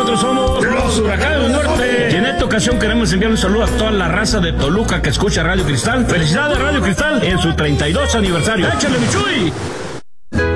Nosotros somos los Huracanes del Norte. Y en esta ocasión queremos enviar un saludo a toda la raza de Toluca que escucha Radio Cristal. Felicidades Radio Cristal en su 32 aniversario. ¡Échale, mi Chuy!